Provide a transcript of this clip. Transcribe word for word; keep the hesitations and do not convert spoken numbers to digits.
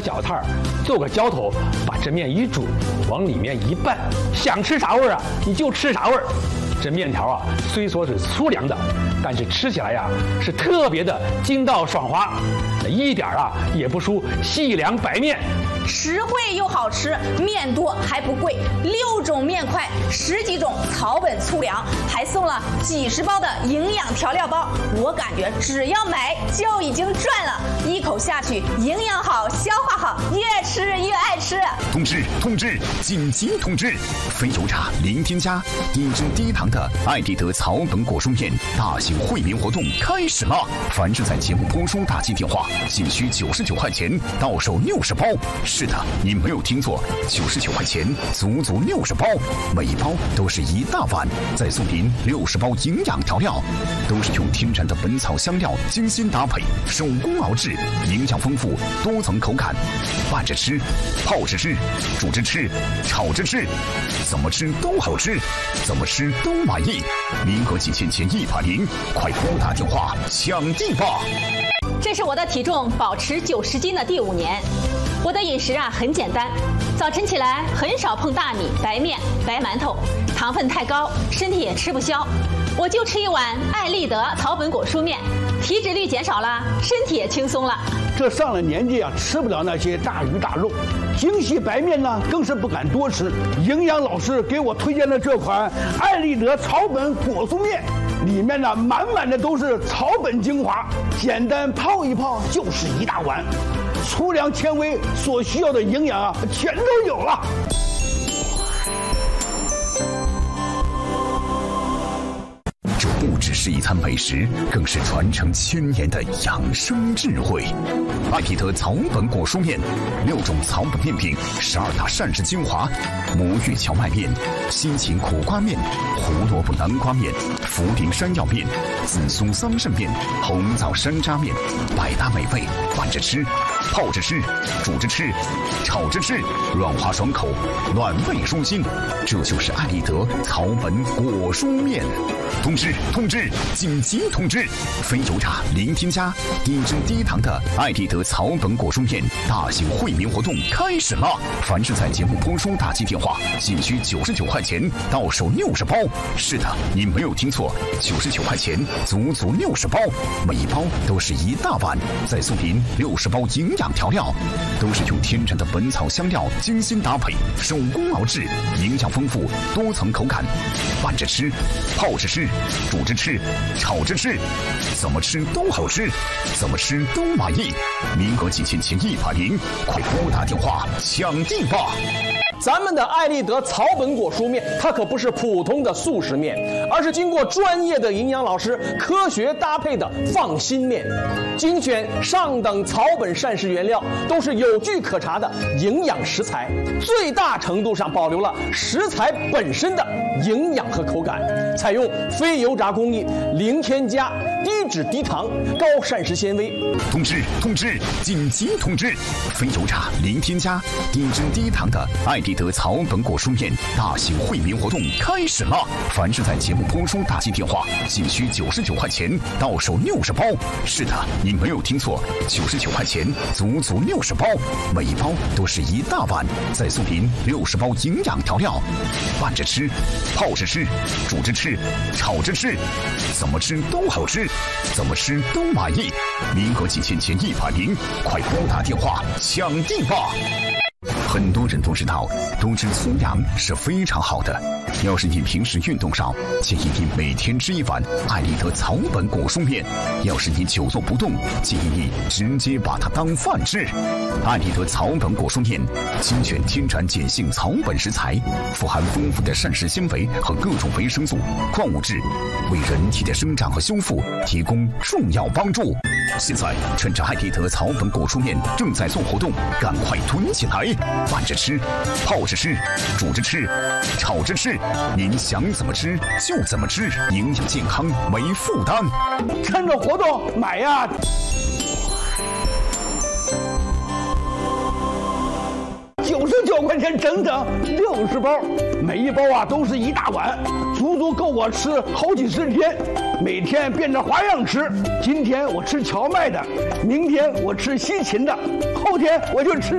小菜，做个浇头，把这面一煮，往里面一拌，想吃啥味儿啊，你就吃啥味儿。这面条啊，虽说是粗粮的，但是吃起来呀、啊、是特别的筋道爽滑，一点啊也不输细粮白面。 实惠又好吃，面多还不贵，六种面块，十几种草本粗粮，还送了几十包的营养调料包。我感觉只要买就已经赚了，一口下去，营养好，消化好，越吃越爱吃。 通知通知，紧急通知！非油炸零添加、低脂低糖的爱丽德草本果蔬面大型惠民活动开始了！凡是在节目播出打进电话，仅需九十九块钱，到手六十包。是的，你没有听错，九十九块钱，足足六十包，每一包都是一大碗，再送您六十包营养调料，都是用天然的本草香料精心搭配，手工熬制，营养丰富，多层口感，拌着吃，泡着吃，煮着吃，炒着吃，怎么吃都好吃，怎么吃都满意。民国几千钱一百零，快拨打电话抢地吧！ 这是我的体重保持九十斤的第五年。我的饮食啊很简单，早晨起来很少碰大米、白面、白馒头，糖分太高，身体也吃不消。我就吃一碗爱丽德草本果蔬面，体脂率减少了，身体也轻松了。 这上了年纪啊，吃不了那些大鱼大肉，精细白面呢更是不敢多吃。营养老师给我推荐了这款爱丽德草本果蔬面，里面呢满满的都是草本精华，简单泡一泡就是一大碗。粗粮纤维所需要的营养啊，全都有了。 这不只是一餐美食，更是传承千年的养生智慧。爱丽德草本果蔬面，六种草本面品，十二大膳食精华：魔芋荞麦面、西芹苦瓜面、胡萝卜南瓜面、茯苓山药面、紫苏桑葚面、红枣山楂面，百搭美味，拌着吃，泡着吃，煮着吃，炒着吃，软滑爽口，暖胃舒心。这就是爱丽德草本果蔬面。通知通知，紧急通知！非油炸零添加、低脂低糖的爱丽德草本果蔬面大型惠民活动开始了！凡是在节目播出打进电话，仅需九十九块钱，到手六十包。是的，你没有听错，九十九块钱，足足六十包，每一包都是一大碗，再送您六十包营养调料，都是用天然的本草香料精心搭配，手工熬制，营养丰富，多层口感，拌着吃，泡着吃，煮着吃，炒着吃，怎么吃都好吃，怎么吃都满意。民国几千钱一百零，快拨打电话抢地吧！ 咱们的爱丽德草本果蔬面，它可不是普通的速食面，而是经过专业的营养老师科学搭配的放心面，精选上等草本膳食原料，都是有据可查的营养食材，最大程度上保留了食材本身的营养和口感，采用非油炸工艺，零添加，低脂低糖，高膳食纤维。 通知通知，紧急通知！非油炸零添加、低脂低糖的爱丽德草本果蔬面大型惠民活动开始了！凡是在节目播出打进电话，仅需九十九块钱，到手六十包。是的，你没有听错，九十九块钱，足足六十包，每一包都是一大碗，再送您六十包营养调料，拌着吃，泡着吃，煮着吃，炒着吃，怎么吃都好吃，怎么吃都满意。民国几千钱一百零，快拨打电话抢地吧！很多人都知道，多吃粗粮是非常好的。要是你平时运动少，建议你每天吃一碗爱丽德草本果蔬面；要是你久坐不动，建议你直接把它当饭吃。爱丽德草本果蔬面精选天然碱性草本食材，富含丰富的膳食纤维和各种维生素、矿物质，为人体的生长和修复提供重要帮助。现在趁着爱丽德草本果蔬面正在做活动，赶快囤起来！拌着吃，泡着吃，煮着吃，炒着吃，您想怎么吃就怎么吃，营养健康没负担。 趁着活动买呀！九十九块钱，整整六十包，每一包啊都是一大碗，足足够我吃好几十天。每天变着花样吃，今天我吃荞麦的，明天我吃西芹的，后天我就吃